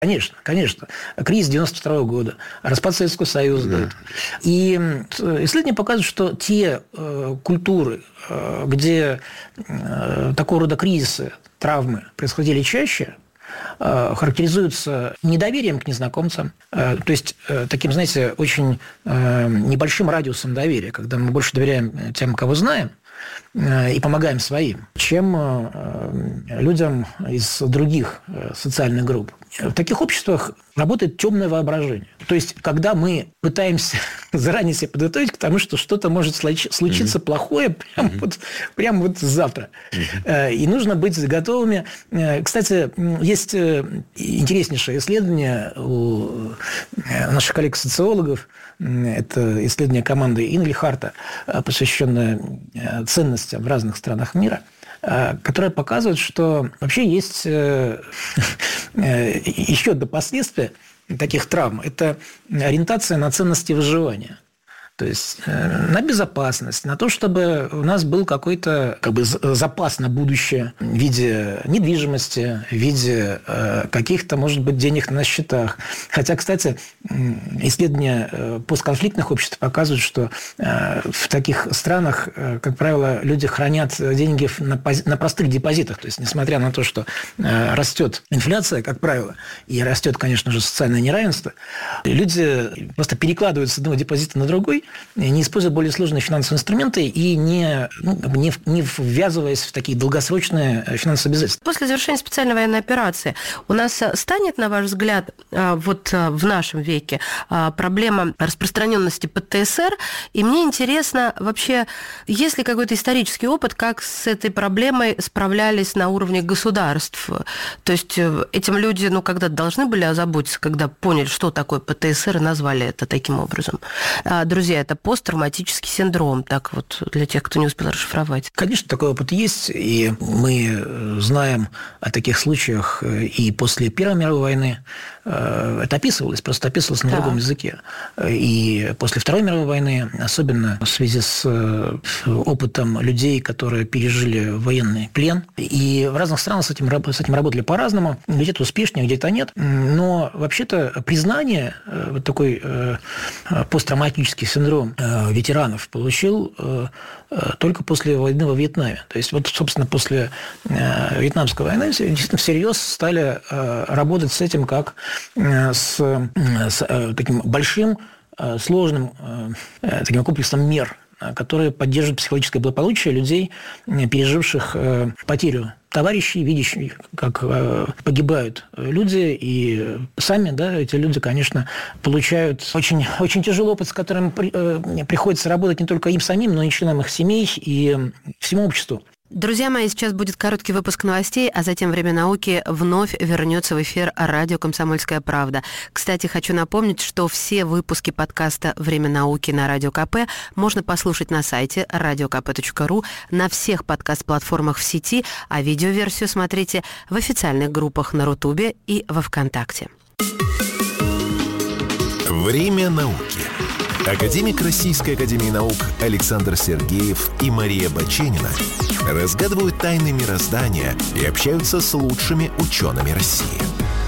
Конечно, конечно. Кризис 92 года, распад Советского Союза. Да. И исследования показывают, что те культуры, где такого рода кризисы, травмы происходили чаще, характеризуются недоверием к незнакомцам, то есть таким, знаете, очень небольшим радиусом доверия, когда мы больше доверяем тем, кого знаем, и помогаем своим, чем людям из других социальных групп. В таких обществах работает темное воображение. То есть, когда мы пытаемся заранее себя подготовить к тому, что что-то может случиться плохое прямо вот завтра. И нужно быть готовыми. Кстати, есть интереснейшее исследование у наших коллег-социологов. Это исследование команды Инглихарта, посвященное ценностям в разных странах мира, которая показывает, что вообще есть еще до последствия таких травм. Это ориентация на ценности выживания. То есть на безопасность, на то, чтобы у нас был какой-то запас на будущее в виде недвижимости, в виде каких-то, может быть, денег на счетах. Хотя, кстати, исследования постконфликтных обществ показывают, что в таких странах, как правило, люди хранят деньги на простых депозитах. То есть, несмотря на то, что растет инфляция, как правило, и растет, конечно же, социальное неравенство, люди просто перекладывают с одного депозита на другой, не используя более сложные финансовые инструменты и не ввязываясь в такие долгосрочные финансовые обязательства. После завершения специальной военной операции у нас станет, на ваш взгляд, вот в нашем веке проблема распространенности ПТСР? И мне интересно, вообще, есть ли какой-то исторический опыт, как с этой проблемой справлялись на уровне государств? То есть этим люди, когда-то должны были озаботиться, когда поняли, что такое ПТСР, и назвали это таким образом. Друзья, это посттравматический синдром, так вот, для тех, кто не успел расшифровать. Конечно, такой опыт есть, и мы знаем о таких случаях и после Первой мировой войны. Это описывалось, просто описывалось на другом языке. И после Второй мировой войны, особенно в связи с опытом людей, которые пережили военный плен. И в разных странах с этим работали по-разному. Где-то успешнее, где-то нет. Но вообще-то признание, вот такой посттравматический синдром ветеранов получил только после войны во Вьетнаме. То есть, вот, собственно, после Вьетнамской войны действительно всерьез стали работать с этим как с таким большим, сложным таким комплексом мер, которые поддерживают психологическое благополучие людей, переживших потерю товарищей, видящих, как погибают люди, и сами, эти люди, конечно, получают очень, очень тяжелый опыт, с которым приходится работать не только им самим, но и членам их семей и всему обществу. Друзья мои, сейчас будет короткий выпуск новостей, а затем «Время науки» вновь вернется в эфир радио «Комсомольская правда». Кстати, хочу напомнить, что все выпуски подкаста «Время науки» на Радио КП можно послушать на сайте radiokp.ru, на всех подкаст-платформах в сети, а видеоверсию смотрите в официальных группах на Рутубе и во Вконтакте. «Время науки». Академик Российской академии наук Александр Сергеев и Мария Баченина разгадывают тайны мироздания и общаются с лучшими учеными России.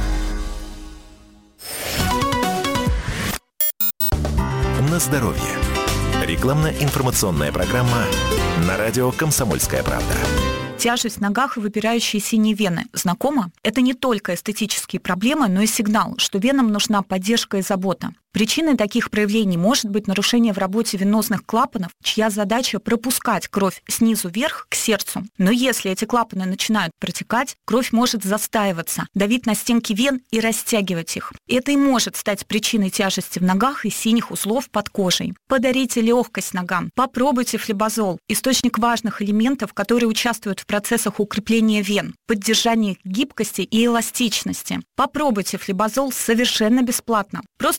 На здоровье. Рекламно-информационная программа на радио «Комсомольская правда». Тяжесть в ногах и выпирающие синие вены. Знакомо? Это не только эстетические проблемы, но и сигнал, что венам нужна поддержка и забота. Причиной таких проявлений может быть нарушение в работе венозных клапанов, чья задача пропускать кровь снизу вверх к сердцу. Но если эти клапаны начинают протекать, кровь может застаиваться, давить на стенки вен и растягивать их. Это и может стать причиной тяжести в ногах и синих узлов под кожей. Подарите легкость ногам. Попробуйте флебазол, источник важных элементов, которые участвуют в процессах укрепления вен, поддержания их гибкости и эластичности. Попробуйте флебазол совершенно бесплатно. Просто позвоните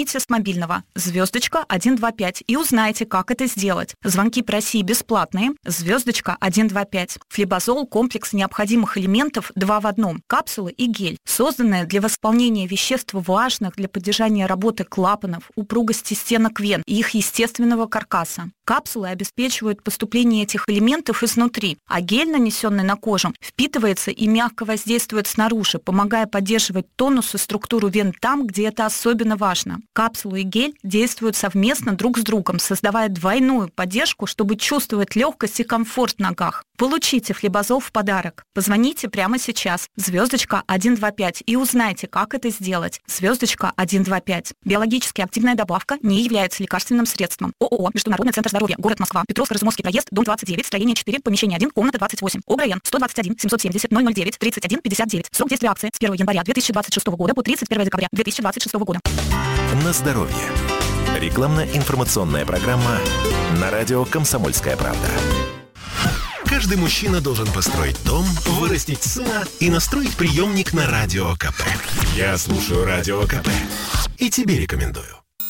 Позвоните с мобильного *125 и узнайте, как это сделать. Звонки по России бесплатные. *125. Флибазол – комплекс необходимых элементов 2 в 1. Капсулы и гель, созданные для восполнения веществ, важных для поддержания работы клапанов, упругости стенок вен и их естественного каркаса. Капсулы обеспечивают поступление этих элементов изнутри, а гель, нанесенный на кожу, впитывается и мягко воздействует снаружи, помогая поддерживать тонус и структуру вен там, где это особенно важно. Капсулы и гель действуют совместно друг с другом, создавая двойную поддержку, чтобы чувствовать легкость и комфорт в ногах. Получите флибазол в подарок. Позвоните прямо сейчас. *125 и узнайте, как это сделать. *125. Биологически активная добавка не является лекарственным средством. ООО «Международный центр здоровья», город Москва, Петровско-Разумовский проезд, дом 29, строение 4, помещение 1, комната 28. ОГРН 121 770 009 31 59. Срок действия акции с 1 января 2026 года по 31 декабря 2026 года. На здоровье. Рекламно-информационная программа на радио «Комсомольская правда». Каждый мужчина должен построить дом, вырастить сына и настроить приемник на Радио КП. Я слушаю Радио КП и тебе рекомендую.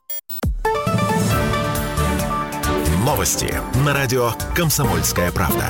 Новости на радио «Комсомольская правда».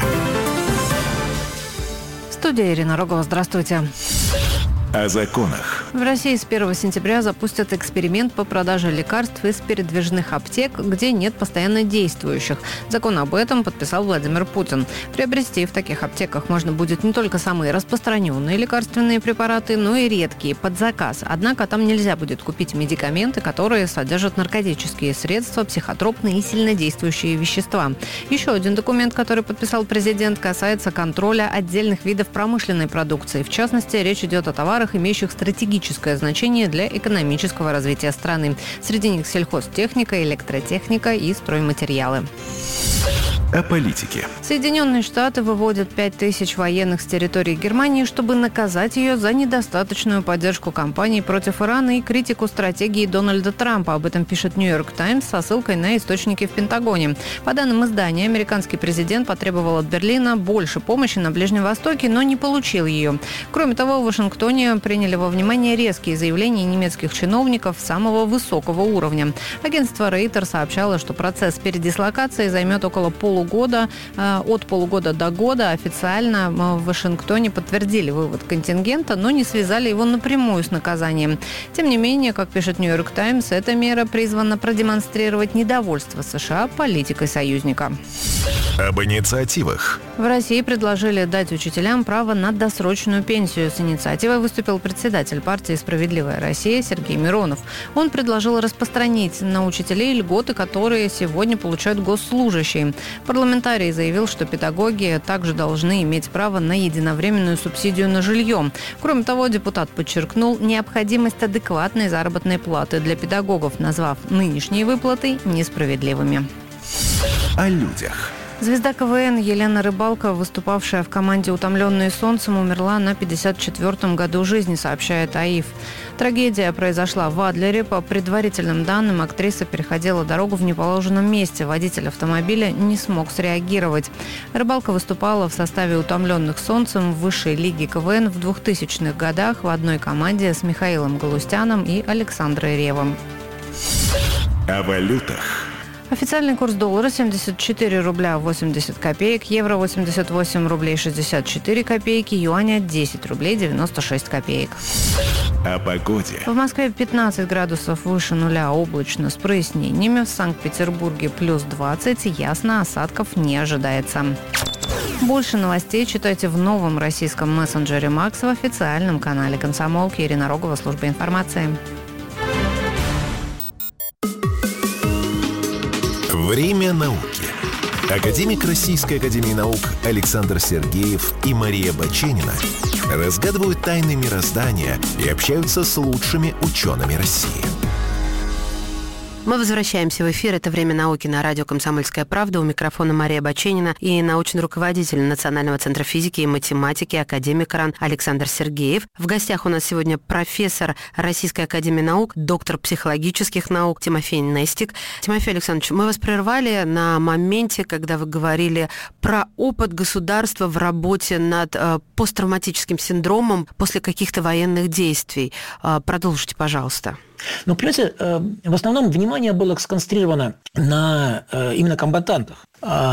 Студия Ирина Рогова. Здравствуйте. О законах. В России с 1 сентября запустят эксперимент по продаже лекарств из передвижных аптек, где нет постоянно действующих. Закон об этом подписал Владимир Путин. Приобрести в таких аптеках можно будет не только самые распространенные лекарственные препараты, но и редкие под заказ. Однако там нельзя будет купить медикаменты, которые содержат наркотические средства, психотропные и сильнодействующие вещества. Еще один документ, который подписал президент, касается контроля отдельных видов промышленной продукции. В частности, речь идет о товарах, имеющих стратегическое значение для экономического развития страны. Среди них сельхозтехника, электротехника и стройматериалы. О политике. Соединенные Штаты выводят 5000 военных с территории Германии, чтобы наказать ее за недостаточную поддержку кампании против Ирана и критику стратегии Дональда Трампа. Об этом пишет «Нью-Йорк Таймс» со ссылкой на источники в Пентагоне. По данным издания, американский президент потребовал от Берлина больше помощи на Ближнем Востоке, но не получил ее. Кроме того, в Вашингтоне приняли во внимание резкие заявления немецких чиновников самого высокого уровня. Агентство Рейтер сообщало, что процесс передислокации займет около полугода. От полугода до года. Официально в Вашингтоне подтвердили вывод контингента, но не связали его напрямую с наказанием. Тем не менее, как пишет «Нью-Йорк Таймс», эта мера призвана продемонстрировать недовольство США политикой союзника. Об инициативах. В России предложили дать учителям право на досрочную пенсию. С инициативой выступил председатель партии «Справедливая Россия» Сергей Миронов. Он предложил распространить на учителей льготы, которые сегодня получают госслужащие. Парламентарий заявил, что педагоги также должны иметь право на единовременную субсидию на жилье. Кроме того, депутат подчеркнул необходимость адекватной заработной платы для педагогов, назвав нынешние выплаты несправедливыми. О людях. Звезда КВН Елена Рыбалко, выступавшая в команде «Утомленные солнцем», умерла на 54-м году жизни, сообщает АИФ. Трагедия произошла в Адлере. По предварительным данным, актриса переходила дорогу в неположенном месте. Водитель автомобиля не смог среагировать. Рыбалко выступала в составе «Утомленных солнцем» в высшей лиге КВН в 2000-х годах в одной команде с Михаилом Галустяном и Александрой Ревом. О валютах. Официальный курс доллара 74 рубля 80 копеек, евро 88 рублей 64 копейки, юаня 10 рублей 96 копеек. О погоде. В Москве 15 градусов выше нуля, облачно с прояснениями. В Санкт-Петербурге плюс 20, ясно, осадков не ожидается. Больше новостей читайте в новом российском мессенджере «Макс» в официальном канале «Комсомолки». Ирина Рогова, служба информации. Время науки. Академик Российской академии наук Александр Сергеев и Мария Баченина разгадывают тайны мироздания и общаются с лучшими учеными России. Мы возвращаемся в эфир. Это «Время науки» на радио «Комсомольская правда». У микрофона Мария Баченина и научный руководитель Национального центра физики и математики, академик РАН Александр Сергеев. В гостях у нас сегодня профессор Российской академии наук, доктор психологических наук Тимофей Нестик. Тимофей Александрович, мы вас прервали на моменте, когда вы говорили про опыт государства в работе над посттравматическим синдромом после каких-то военных действий. Продолжите, пожалуйста. Но, понимаете, в основном внимание было сконцентрировано на именно комбатантах.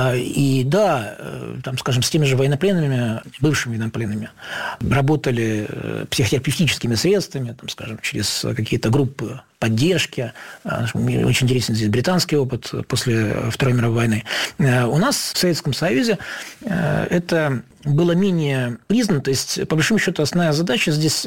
И да, там, скажем, с теми же военнопленными, бывшими военнопленными, работали психотерапевтическими средствами, там, скажем, через какие-то группы поддержки. Очень интересен здесь британский опыт после Второй мировой войны. У нас в Советском Союзе это было менее признано. То есть, по большому счету, основная задача здесь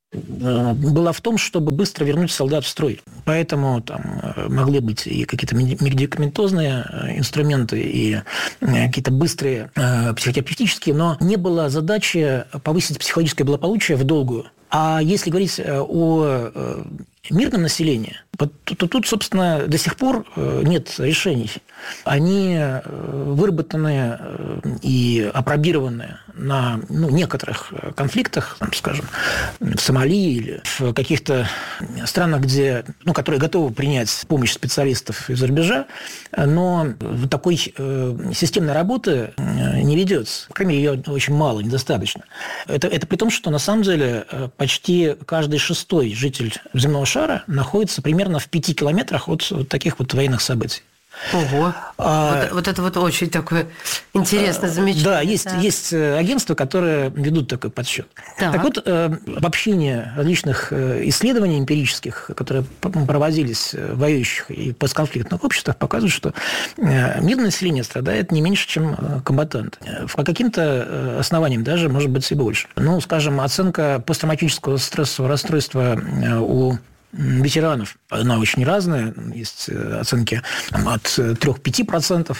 была в том, чтобы быстро вернуть солдат в строй. Поэтому там могли быть и какие-то медикаментозные инструменты, и какие-то быстрые психотерапевтические, но не было задачи повысить психологическое благополучие в долгую. А если говорить о мирном населении, то тут, собственно, до сих пор нет решений. Они выработаны и опробированы на некоторых конфликтах, там, скажем, в Сомали или в каких-то странах, которые готовы принять помощь специалистов из-за рубежа, но такой системной работы не ведется. По крайней мере, ее очень мало, недостаточно. Это при том, что на самом деле почти каждый шестой житель земного шара находится примерно в 5 километрах от таких вот военных событий. Ого. Вот это вот очень такое интересное замечание. Да, есть агентства, которые ведут такой подсчет. Так вот, обобщение различных исследований эмпирических, которые проводились в воюющих и постконфликтных обществах, показывают, что мирное население страдает не меньше, чем комбатанты. По каким-то основаниям даже, может быть, и больше. Скажем, оценка посттравматического стрессового расстройства у ветеранов, она очень разная. Есть оценки от 3-5%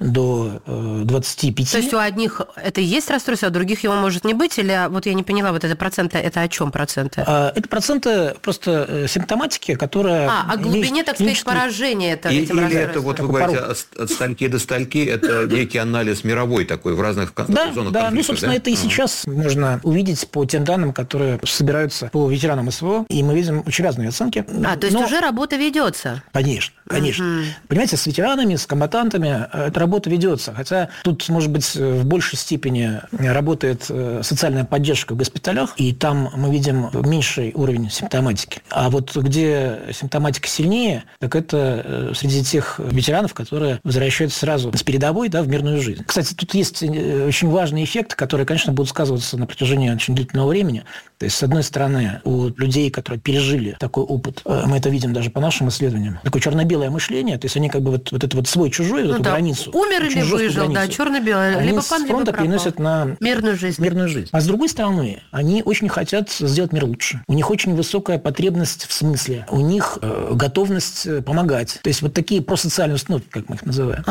до 25%. То есть у одних это и есть расстройство, а у других его может не быть? Или вот я не поняла, вот это проценты, это о чем проценты? Это проценты просто симптоматики, которая... о глубине, так сказать, поражения этим расстройством. Или это, вот вы говорите, от стальки до стальки, это некий анализ мировой такой в разных зонах конфликта. Собственно, это и сейчас можно увидеть по тем данным, которые собираются по ветеранам СВО, и мы видим очень разные оценки. То есть уже работа ведется? Конечно. Понимаете, с ветеранами, с комбатантами эта работа ведется. Хотя тут, может быть, в большей степени работает социальная поддержка в госпиталях, и там мы видим меньший уровень симптоматики. А вот где симптоматика сильнее, так это среди тех ветеранов, которые возвращаются сразу с передовой, в мирную жизнь. Кстати, тут есть очень важный эффект, который, конечно, будет сказываться на протяжении очень длительного времени. То есть, с одной стороны, у людей, которые пережили такой опыт, мы это видим даже по нашим исследованиям, такое черно-белое мышление, то есть они как бы вот это вот свой-чужой, эту границу. Умер или выжил, черно-белое, либо пан, либо фронта пропал. переносят на мирную жизнь. А с другой стороны, они очень хотят сделать мир лучше. У них очень высокая потребность в смысле. У них готовность помогать. То есть вот такие просоциальные установки, как мы их называем.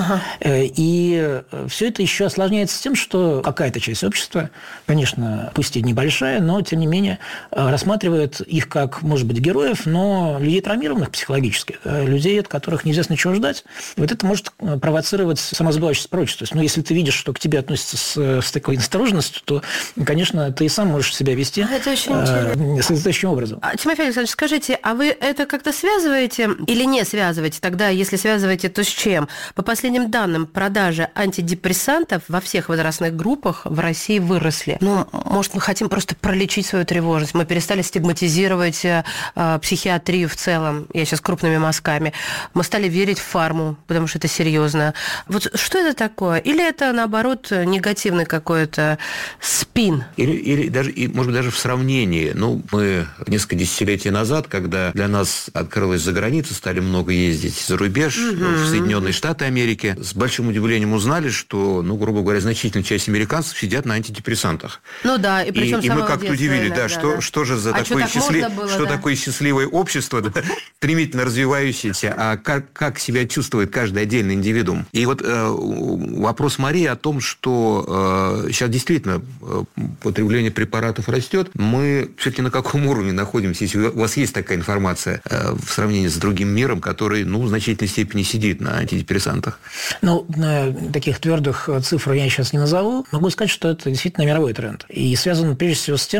И все это еще осложняется тем, что какая-то часть общества, конечно, пусть и небольшая, но тем не менее рассматривает их как, может быть, героев, но людей травмированных психологически, людей, от которых неизвестно чего ждать. И вот это может провоцировать самосбывающееся пророчество. То есть, если ты видишь, что к тебе относятся с такой осторожностью, то, конечно, ты и сам можешь себя вести соответствующим образом. Тимофей Александрович, скажите, а вы это как-то связываете или не связываете? Тогда, если связываете, то с чем? По последним данным, продажи антидепрессантов во всех возрастных группах в России выросли. Может, мы хотим просто пролечить свою тревожность. Мы перестали стигматизировать психиатрию в целом. Я сейчас крупными мазками. Мы стали верить в фарму, потому что это серьезно. Вот что это такое? Или это, наоборот, негативный какой-то спин? Или даже, может быть, даже в сравнении. Мы несколько десятилетий назад, когда для нас открылась за границу, стали много ездить за рубеж, в Соединенные Штаты Америки, с большим удивлением узнали, что, грубо говоря, значительная часть америков сидят на антидепрессантах. И причем и мы как-то удивились, что же за такое счастливое общество, стремительно развивающееся, а как себя чувствует каждый отдельный индивидуум. И вот вопрос Марии о том, что сейчас действительно потребление препаратов растет, мы все-таки на каком уровне находимся, если у вас есть такая информация в сравнении с другим миром, который, в значительной степени сидит на антидепрессантах? Таких твердых цифр я сейчас не назову. Могу сказать, что это действительно мировой тренд. И связано прежде всего с тем, что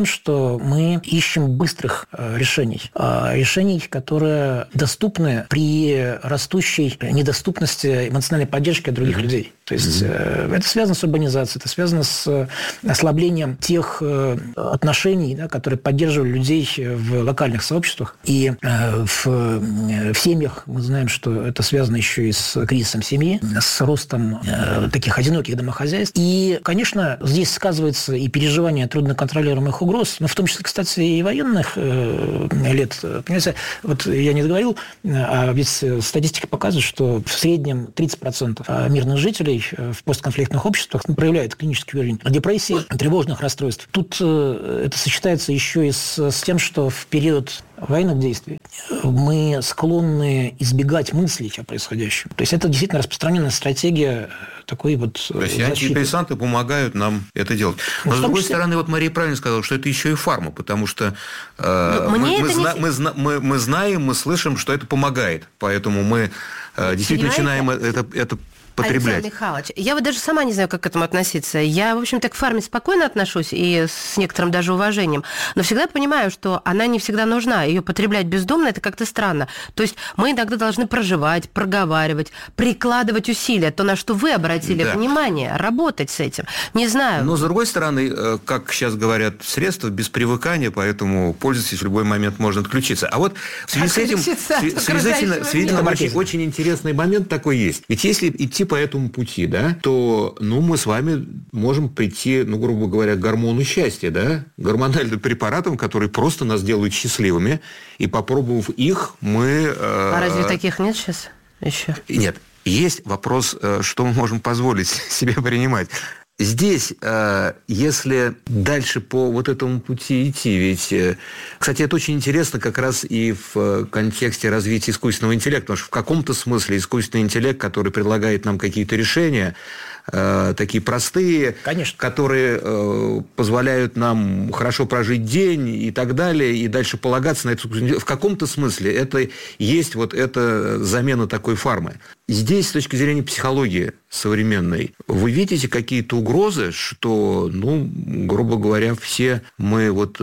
что мы ищем быстрых решений. Решений, которые доступны при растущей недоступности эмоциональной поддержки от других людей. То есть это связано с урбанизацией, это связано с ослаблением тех отношений, да, которые поддерживали людей в локальных сообществах. И в семьях мы знаем, что это связано еще и с кризисом семьи, с ростом таких одиноких домохозяйств. И, конечно, здесь сказывается и переживание трудноконтролируемых угроз, но в том числе, кстати, и военных лет. Понимаете, вот я не договорил, а ведь статистика показывает, что в среднем 30% мирных жителей в постконфликтных обществах проявляют клинический уровень депрессии, тревожных расстройств. Тут это сочетается еще и с тем, что в период военных действий мы склонны избегать мыслей о происходящем. То есть это действительно распространенная стратегия такой вот защиты. То есть антидепрессанты помогают нам это делать. Но, с другой стороны, вот Мария правильно сказала, что это еще и фарма, потому что мы знаем, мы слышим, что это помогает. Поэтому мы действительно начинаем это потреблять. Александр Михайлович, я вот даже сама не знаю, как к этому относиться. Я, в общем-то, к фарме спокойно отношусь и с некоторым даже уважением, но всегда понимаю, что она не всегда нужна. Ее потреблять бездумно – это как-то странно. То есть мы иногда должны проживать, проговаривать, прикладывать усилия, то, на что вы обратили внимание, работать с этим. Не знаю. Но, с другой стороны, как сейчас говорят, средства без привыкания, поэтому пользуйтесь, в любой момент можно отключиться. А вот в связи с этим очень интересный момент такой есть. Ведь если идти по этому пути, да, то мы с вами можем прийти, грубо говоря, к гормону счастья, да, гормональным препаратам, которые просто нас делают счастливыми, и попробовав их, мы... А разве таких нет сейчас еще? Нет. Есть вопрос, что мы можем позволить себе принимать. Здесь, если дальше по вот этому пути идти, ведь, кстати, это очень интересно как раз и в контексте развития искусственного интеллекта, потому что в каком-то смысле искусственный интеллект, который предлагает нам какие-то решения, такие простые, конечно, которые позволяют нам хорошо прожить день и так далее, и дальше полагаться на это. В каком-то смысле это есть вот эта замена такой фармы. Здесь, с точки зрения психологии современной, вы видите какие-то угрозы, что, грубо говоря, все мы вот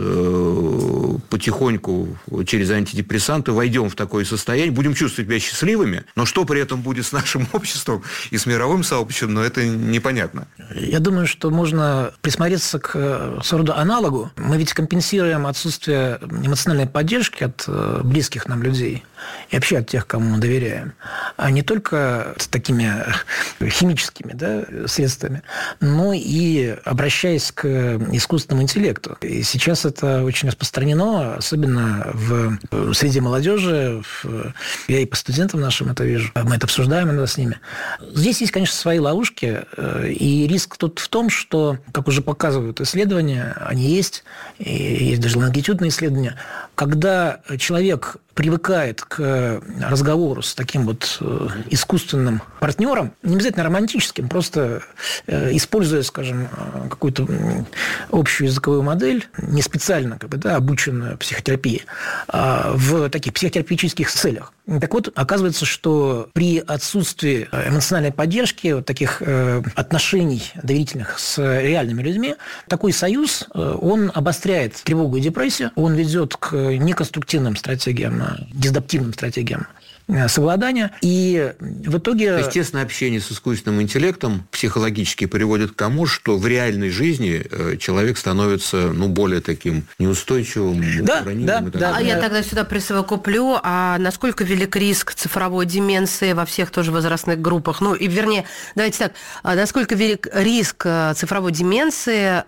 потихоньку через антидепрессанты войдем в такое состояние, будем чувствовать себя счастливыми, но что при этом будет с нашим обществом и с мировым сообществом, это непонятно. Я думаю, что можно присмотреться к своего рода аналогу. Мы ведь компенсируем отсутствие эмоциональной поддержки от близких нам людей и вообще от тех, кому мы доверяем, а не только с такими химическими, да, средствами, но и обращаясь к искусственному интеллекту. И сейчас это очень распространено, особенно среди молодежи. Я и по студентам нашим это вижу. Мы это обсуждаем иногда с ними. Здесь есть, конечно, свои ловушки, и риск тут в том, что, как уже показывают исследования, они есть, и есть даже лонгитюдные исследования, когда человек привыкает к разговору с таким вот искусственным партнером, не обязательно романтическим, просто используя, скажем, какую-то общую языковую модель, не специально обученную психотерапии, а в таких психотерапевтических целях. Так вот, оказывается, что при отсутствии эмоциональной поддержки, вот таких отношений доверительных с реальными людьми, такой союз, он обостряет тревогу и депрессию, он ведет к неконструктивным стратегиям, дисадаптивным стратегиям совладания. И в итоге... Естественно, общение с искусственным интеллектом психологически приводит к тому, что в реальной жизни человек становится более таким неустойчивым, ранимым. Я тогда сюда присовокуплю, а насколько велик риск цифровой деменции во всех тоже возрастных группах? Давайте так, насколько велик риск цифровой деменции,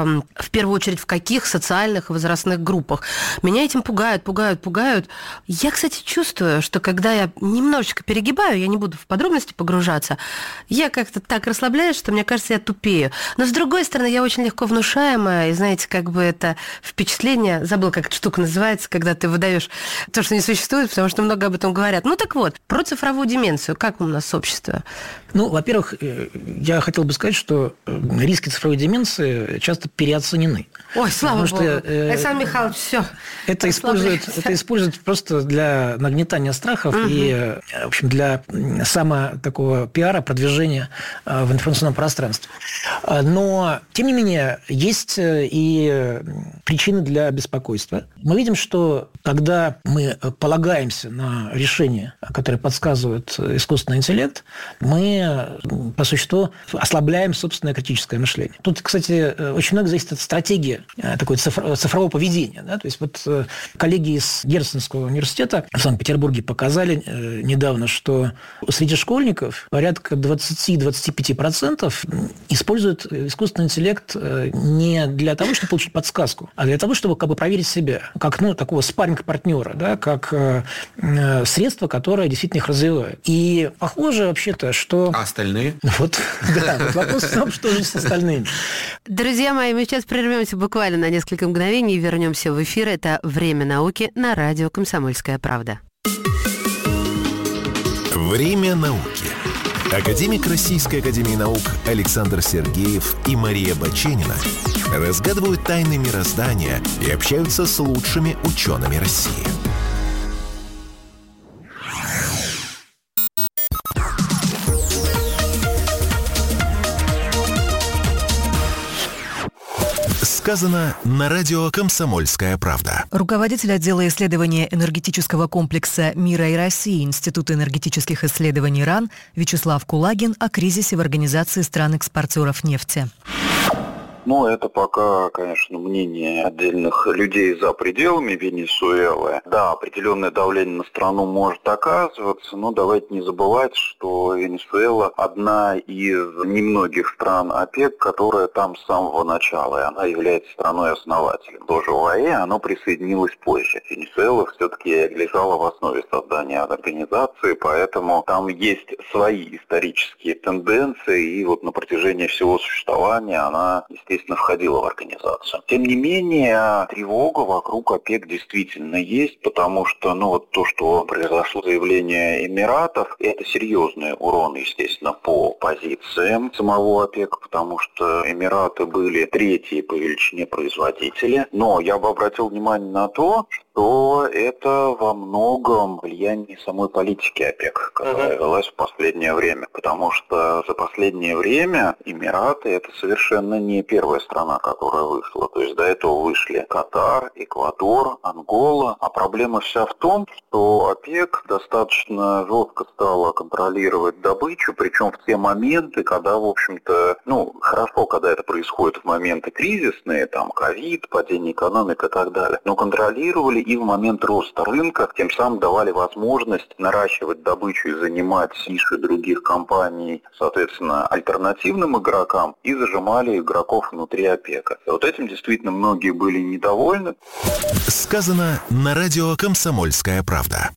в первую очередь, в каких социальных и возрастных группах? Меня этим пугают. Я, кстати, чувствую, что когда я немножечко перегибаю, я не буду в подробности погружаться, я как-то так расслабляюсь, что мне кажется, я тупею. Но, с другой стороны, я очень легко внушаемая, и, знаете, это впечатление, забыла, как эта штука называется, когда ты выдаешь то, что не существует, потому что много об этом говорят. Так вот, про цифровую деменцию, как у нас общество? Во-первых, я хотел бы сказать, что риски цифровой деменции часто переоценены. Ой, слава богу. Александр Михайлович, все. это используют просто для нагнетания страхов и, в общем, для такого пиара, продвижения в информационном пространстве. Но, тем не менее, есть и причины для беспокойства. Мы видим, что когда мы полагаемся на решения, которые подсказывает искусственный интеллект, мы, по существу, ослабляем собственное критическое мышление. Тут, кстати, очень много зависит от стратегии такой цифрового поведения. Да? То есть вот коллеги из Герценского университета в Санкт-Петербурге показали недавно, что среди школьников порядка 20-25% используют искусственный интеллект не для того, чтобы получить подсказку, а для того, чтобы как бы проверить себя, как такого спарринг-партнера, да, как средство, которое действительно их развивает. И похоже вообще-то, что... А остальные? Вот вопрос в том, что же с остальными. Друзья мои, мы сейчас прервемся буквально на несколько мгновений и вернемся в эфир. Это «Время науки» на радио «Комсомольская правда». Время науки. Академик Российской академии наук Александр Сергеев и Мария Баченина разгадывают тайны мироздания и общаются с лучшими учеными России. Сказано на радио «Комсомольская правда». Руководитель отдела исследования энергетического комплекса «Мира и России» Института энергетических исследований РАН Вячеслав Кулагин о кризисе в Организации стран-экспортеров нефти. Ну, это пока, конечно, мнение отдельных людей за пределами Венесуэлы. Да, определенное давление на страну может оказываться, но давайте не забывать, что Венесуэла одна из немногих стран ОПЕК, которая там с самого начала, и она является страной-основателем. Тоже ОАЭ, оно присоединилось позже. Венесуэла все-таки лежала в основе создания организации, поэтому там есть свои исторические тенденции, и вот на протяжении всего существования она, естественно, входила в организацию. Тем не менее, тревога вокруг ОПЕК действительно есть, потому что, вот то, что произошло заявление Эмиратов, это серьезный урон, естественно, по позициям самого ОПЕК, потому что Эмираты были третьи по величине производители. Но я бы обратил внимание на то, что это во многом влияние самой политики ОПЕК, которая велась в последнее время. Потому что за последнее время Эмираты – это совершенно не первая страна, которая вышла. То есть до этого вышли Катар, Эквадор, Ангола. А проблема вся в том, что ОПЕК достаточно жестко стала контролировать добычу, причем в те моменты, когда, в общем-то, хорошо, когда это происходит в моменты кризисные, там, ковид, падение экономики и так далее, но контролировали и в момент роста рынка, тем самым давали возможность наращивать добычу и занимать ниши других компаний, соответственно, альтернативным игрокам, и зажимали игроков внутри ОПЕКа. Вот этим действительно многие были недовольны. Сказано на радио «Комсомольская правда».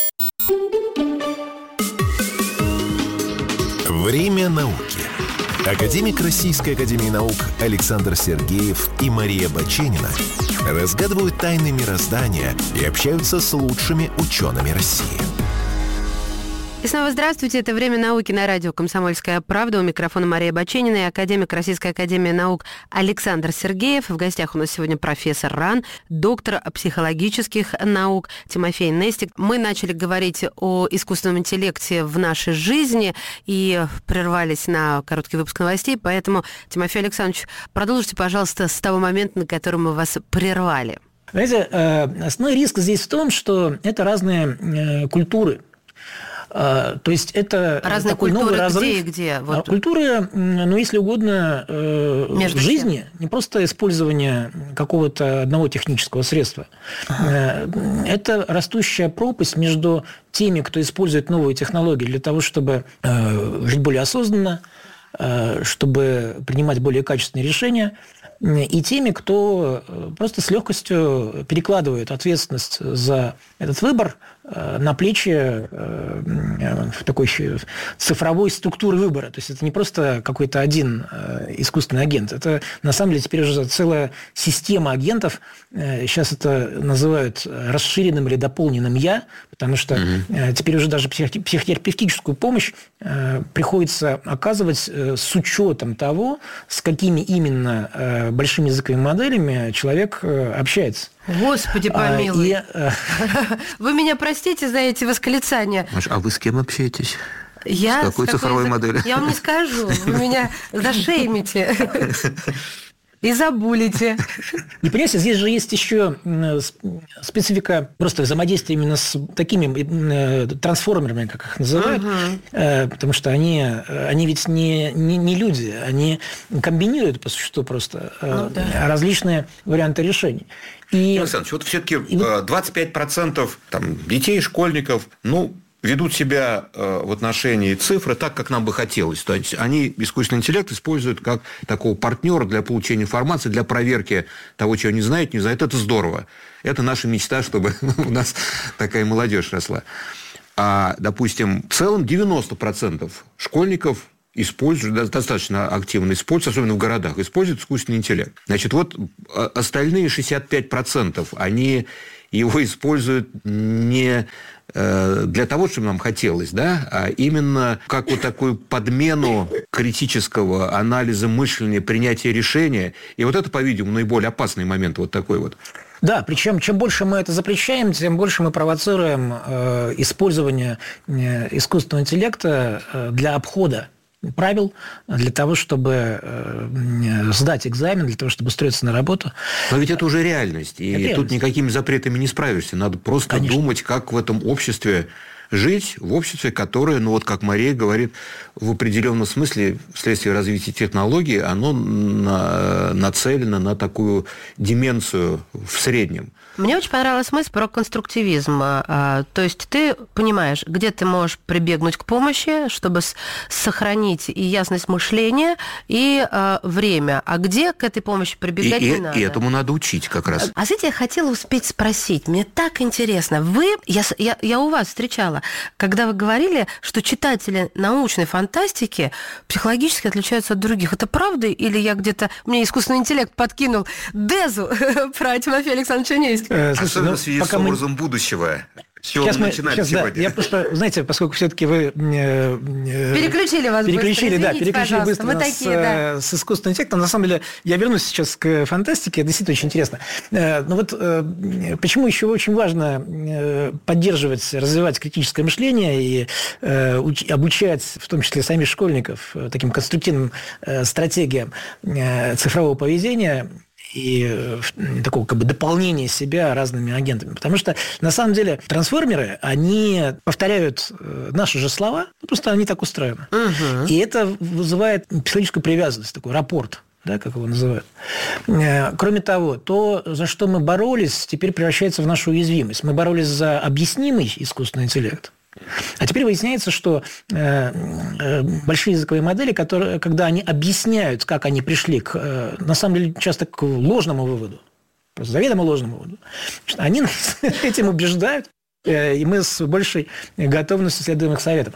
Время науки. Академик Российской академии наук Александр Сергеев и Мария Баченина разгадывают тайны мироздания и общаются с лучшими учеными России. И снова здравствуйте. Это «Время науки» на радио «Комсомольская правда». У микрофона Мария Баченина и академик Российской академии наук Александр Сергеев. В гостях у нас сегодня профессор РАН, доктор психологических наук Тимофей Нестик. Мы начали говорить о искусственном интеллекте в нашей жизни и прервались на короткий выпуск новостей. Поэтому, Тимофей Александрович, продолжите, пожалуйста, с того момента, на котором мы вас прервали. Знаете, основной риск здесь в том, что это разные культуры. То есть это разные такой культуры, новый разрыв. Где? Вот. Культуры, если угодно, в жизни, не просто использование какого-то одного технического средства. Это растущая пропасть между теми, кто использует новые технологии для того, чтобы жить более осознанно, чтобы принимать более качественные решения, и теми, кто просто с легкостью перекладывает ответственность за этот выбор на плечи такой цифровой структуры выбора. То есть это не просто какой-то один искусственный агент. Это, на самом деле, теперь уже целая система агентов. Сейчас это называют расширенным или дополненным «я», потому что теперь уже даже психотерапевтическую помощь приходится оказывать с учетом того, с какими именно большими языковыми моделями человек общается. Господи помилуй. Вы меня простите за эти восклицания. Маш, а вы с кем общаетесь? С какой цифровой моделью? Я вам не скажу. Вы меня зашеймите. И забулите. И понимаете, здесь же есть еще специфика просто взаимодействия именно с такими трансформерами, как их называют, потому что они ведь не люди, они комбинируют по существу просто различные варианты решений. И, Александр, вот все-таки 25% детей, школьников, ведут себя в отношении цифры так, как нам бы хотелось. То есть они искусственный интеллект используют как такого партнера для получения информации, для проверки того, чего не знают. Это здорово. Это наша мечта, чтобы у нас такая молодежь росла. А, допустим, в целом 90% школьников используют, достаточно активно используют, особенно в городах, используют искусственный интеллект. Значит, вот остальные 65% они его используют не для того, чтобы нам хотелось, а именно как вот такую подмену критического анализа мышления, принятия решения. И вот это, по-видимому, наиболее опасный момент вот такой вот. Да, причем чем больше мы это запрещаем, тем больше мы провоцируем использование искусственного интеллекта для обхода правил, для того, чтобы сдать экзамен, для того, чтобы устроиться на работу. Но ведь это уже реальность. И тут никакими запретами не справишься. Надо просто думать, как в этом обществе жить, в обществе, которое, как Мария говорит, в определенном смысле, вследствие развития технологий, оно нацелено на такую деменцию в среднем. Мне очень понравилась мысль про конструктивизм. То есть ты понимаешь, где ты можешь прибегнуть к помощи, чтобы сохранить и ясность мышления, и время. А где к этой помощи прибегать не надо. И этому надо учить как раз. А знаете, я хотела успеть спросить. Мне так интересно. Я у вас встречала, когда вы говорили, что читатели научной фантастики психологически отличаются от других. Это правда? Или я где-то... Мне искусственный интеллект подкинул Дезу про Тимофея Александровича Невского? Особенно в связи с образом будущего. Сейчас мы начинали сегодня. Я просто, знаете, поскольку все-таки вы... Переключили вас быстро. Переключили быстро мы нас такие, с искусственным интеллектом. На самом деле, я вернусь сейчас к фантастике. Это действительно очень интересно. Но вот почему еще очень важно поддерживать, развивать критическое мышление и обучать, в том числе самих школьников, таким конструктивным стратегиям цифрового поведения и такого дополнения себя разными агентами. Потому что, на самом деле, трансформеры, они повторяют наши же слова, просто они так устроены. И это вызывает психологическую привязанность, такой рапорт, как его называют. Кроме того, то, за что мы боролись, теперь превращается в нашу уязвимость. Мы боролись за объяснимый искусственный интеллект. А теперь выясняется, что большие языковые модели, когда они объясняют, как они пришли на самом деле, часто к ложному выводу, просто заведомо ложному выводу, они нас этим убеждают, и мы с большей готовностью следуем их советам.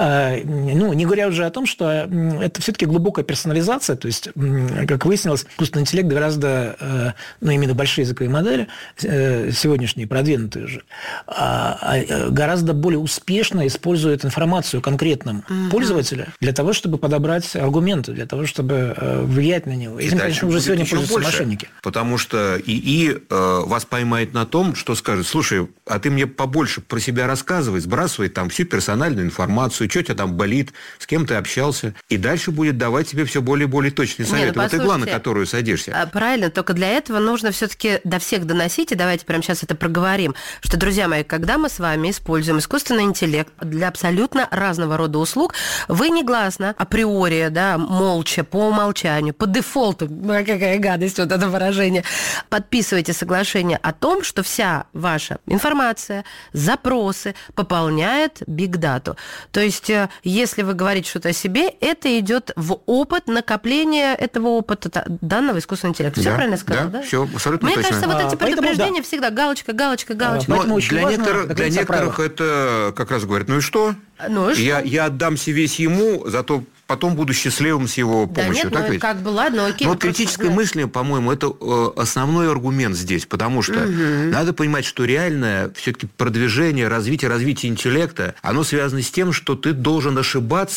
Не говоря уже о том, что это все-таки глубокая персонализация, то есть, как выяснилось, искусственный интеллект гораздо, именно большие языковые модели, сегодняшние, продвинутые уже, гораздо более успешно используют информацию о конкретном пользователе для того, чтобы подобрать аргументы, для того, чтобы влиять на него. Этим, конечно, уже сегодня пользуются мошенники. Потому что ИИ вас поймает на том, что скажет: слушай, а ты мне побольше про себя рассказывай, сбрасывай там всю персональную информацию, что у тебя там болит, с кем ты общался, и дальше будет давать тебе все более и более точные советы. Вот игла, на которую садишься. Правильно, только для этого нужно все-таки до всех доносить, и давайте прямо сейчас это проговорим, что, друзья мои, когда мы с вами используем искусственный интеллект для абсолютно разного рода услуг, вы негласно, априори, молча, по умолчанию, по дефолту, какая гадость вот это выражение, подписывайте соглашение о том, что вся ваша информация, запросы пополняет бигдату. То есть, если вы говорите что-то о себе, это идет в опыт накопления этого опыта данного искусственного интеллекта. Все правильно сказал, да? Все абсолютно Мне точно. кажется, вот эти предупреждения всегда галочка. Но для некоторых это как раз говорят: ну и что? Я отдамся весь ему, зато потом буду счастливым с его помощью. Да нет, ладно, окей. Но вот критическое мышление, по-моему, это основной аргумент здесь, потому что надо понимать, что реальное все-таки продвижение, развитие интеллекта, оно связано с тем, что ты должен ошибаться,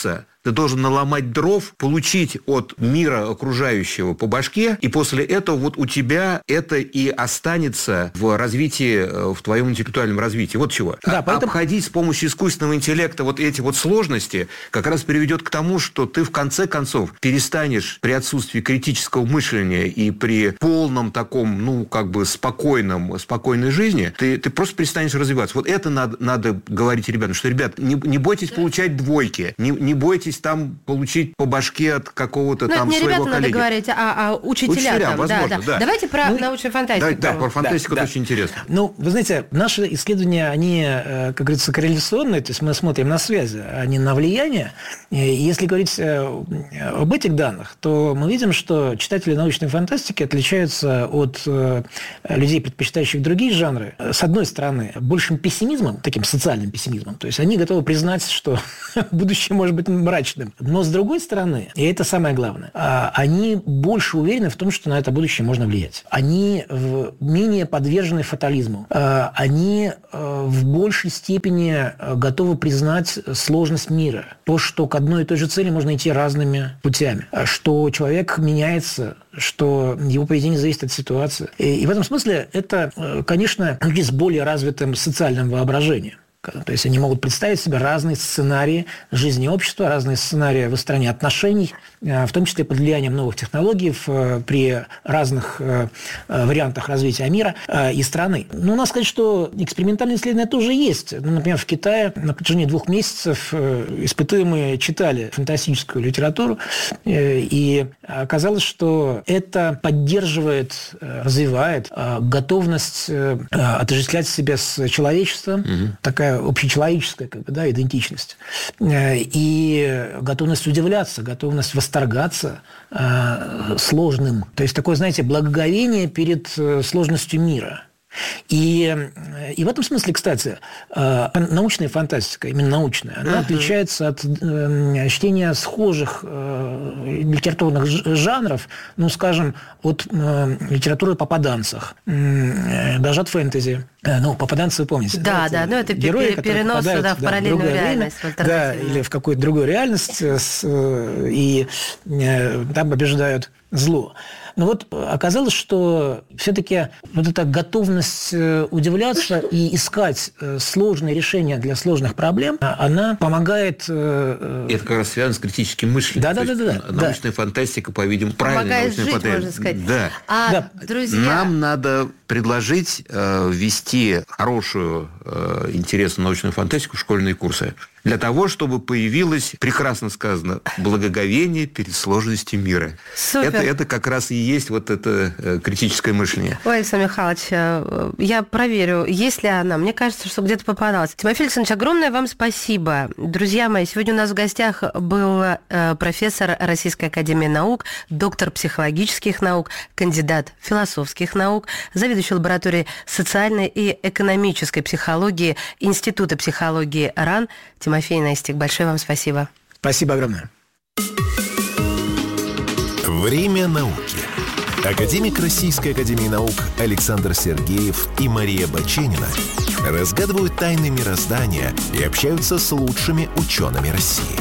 Ты должен наломать дров, получить от мира окружающего по башке, и после этого вот у тебя это и останется в развитии, в твоем интеллектуальном развитии. Вот чего. Да, поэтому... Обходить с помощью искусственного интеллекта вот эти вот сложности как раз приведет к тому, что ты в конце концов перестанешь при отсутствии критического мышления и при полном таком, спокойной жизни, ты просто перестанешь развиваться. Вот это надо говорить ребятам, что, ребят, не бойтесь получать двойки, не бойтесь там получить по башке от какого-то там своего коллеги. Не ребятам надо говорить, а учителям. Возможно, да. Давайте про научную фантастику. Да, про фантастику это очень интересно. Вы знаете, наши исследования, они, как говорится, корреляционные, то есть мы смотрим на связи, а не на влияние. И если говорить об этих данных, то мы видим, что читатели научной фантастики отличаются от людей, предпочитающих другие жанры, с одной стороны, большим пессимизмом, таким социальным пессимизмом, то есть они готовы признать, что будущее может быть мрачным. Но с другой стороны, и это самое главное, они больше уверены в том, что на это будущее можно влиять. Они менее подвержены фатализму. Они в большей степени готовы признать сложность мира. То, что к одной и той же цели можно идти разными путями. Что человек меняется, что его поведение зависит от ситуации. И в этом смысле это, конечно, люди с более развитым социальным воображением. То есть они могут представить себе разные сценарии жизни общества, разные сценарии выстроения отношений, в том числе под влиянием новых технологий при разных вариантах развития мира и страны. Но надо сказать, что экспериментальные исследования тоже есть. Например, в Китае на протяжении 2 месяцев испытуемые читали фантастическую литературу, и оказалось, что это поддерживает, развивает готовность отождествлять себя с человечеством, такая общечеловеческая идентичность. И готовность удивляться, готовность восторгаться сложным. То есть такое, знаете, благоговение перед сложностью мира. И в этом смысле, кстати, научная фантастика, именно научная, она отличается от чтения схожих литературных жанров, скажем, от литературы о попаданцах, даже от фэнтези. Попаданцы, вы помните. Да, это герои, перенос в параллельную реальность. Или в какую-то другую реальность, и там побеждают зло. Но оказалось, что все-таки эта готовность удивляться и искать сложные решения для сложных проблем, она помогает... Это как раз связано с критическим мышлением. Да. Научная фантастика, по-видимому, правильная научная фантастика. Можно сказать. Друзья... Нам надо предложить ввести хорошую, интересную научную фантастику в школьные курсы. Для того, чтобы появилось, прекрасно сказано, благоговение перед сложностью мира. Супер. Это как раз и есть это критическое мышление. Ой, Александр Михайлович, я проверю, есть ли она. Мне кажется, что где-то попадалась. Тимофей Александрович, огромное вам спасибо. Друзья мои, сегодня у нас в гостях был профессор Российской академии наук, доктор психологических наук, кандидат философских наук, заведующий лабораторией социальной и экономической психологии Института психологии РАН Тимофей Нестик. Большое вам спасибо. Спасибо огромное. Время науки. Академик Российской академии наук Александр Сергеев и Мария Баченина разгадывают тайны мироздания и общаются с лучшими учеными России.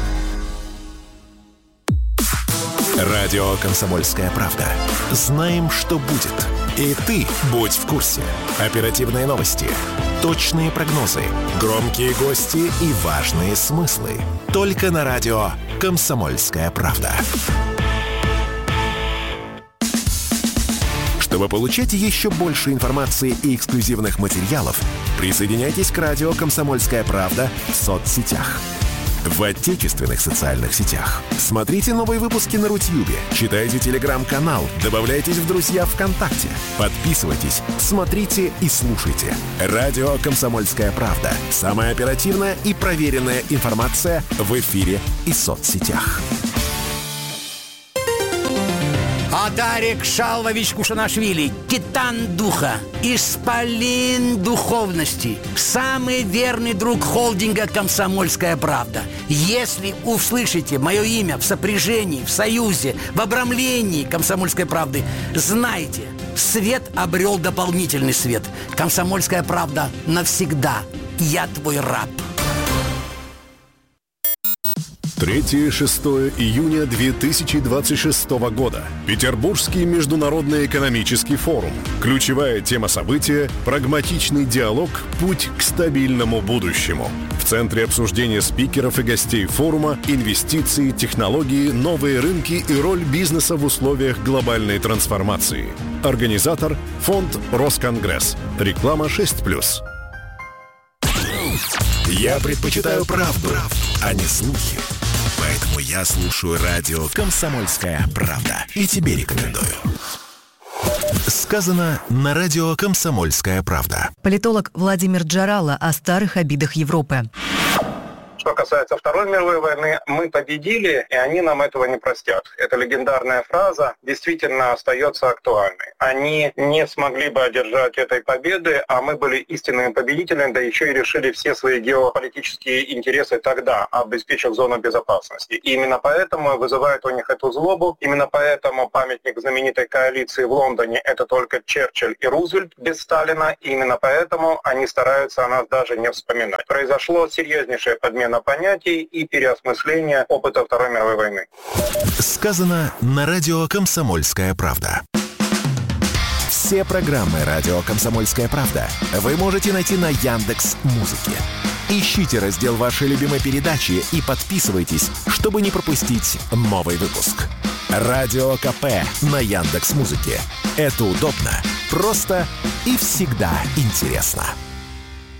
Радио «Комсомольская правда». Знаем, что будет. И ты будь в курсе. Оперативные новости, точные прогнозы, громкие гости и важные смыслы. Только на радио «Комсомольская правда». Чтобы получать еще больше информации и эксклюзивных материалов, присоединяйтесь к радио «Комсомольская правда» в соцсетях. В отечественных социальных сетях. Смотрите новые выпуски на Рутьюбе, читайте телеграм-канал, добавляйтесь в друзья ВКонтакте, подписывайтесь, смотрите и слушайте. Радио «Комсомольская правда». Самая оперативная и проверенная информация в эфире и соцсетях. Адарик Шалвович Кушанашвили, титан духа, исполин духовности, самый верный друг холдинга «Комсомольская правда». Если услышите мое имя в сопряжении, в союзе, в обрамлении «Комсомольской правды», знайте, свет обрел дополнительный свет. «Комсомольская правда» навсегда. Я твой раб. 3-6 июня 2026 года. Петербургский международный экономический форум. Ключевая тема события – прагматичный диалог «Путь к стабильному будущему». В центре обсуждения спикеров и гостей форума инвестиции, технологии, новые рынки и роль бизнеса в условиях глобальной трансформации. Организатор – Фонд Росконгресс. Реклама 6+. Я предпочитаю правду, а не слухи. Поэтому я слушаю радио «Комсомольская правда». И тебе рекомендую. Сказано на радио «Комсомольская правда». Политолог Владимир Джарало о старых обидах Европы. Что касается Второй мировой войны, мы победили, и они нам этого не простят. Эта легендарная фраза действительно остается актуальной. Они не смогли бы одержать этой победы, а мы были истинными победителями, да еще и решили все свои геополитические интересы тогда, обеспечив зону безопасности. И именно поэтому вызывает у них эту злобу, именно поэтому памятник знаменитой коалиции в Лондоне — это только Черчилль и Рузвельт без Сталина, и именно поэтому они стараются о нас даже не вспоминать. Произошло серьезнейшая подмена понятий и переосмысление опыта Второй мировой войны. Сказано на радио «Комсомольская правда». Все программы радио «Комсомольская правда» вы можете найти на Яндекс.Музыке. Ищите раздел вашей любимой передачи и подписывайтесь, чтобы не пропустить новый выпуск. Радио КП на Яндекс.Музыке. Это удобно, просто и всегда интересно.